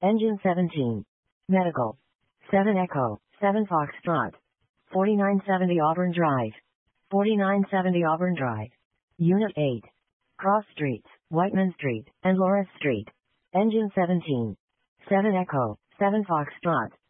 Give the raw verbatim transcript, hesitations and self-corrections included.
Engine seventeen. Medical. seven Echo, seven Foxtrot. forty-nine seventy Auburn Drive. forty-nine seventy Auburn Drive. Unit eight. Cross Streets, Whiteman Street, and Loris Street. Engine seventeen. seven Echo, seven Foxtrot.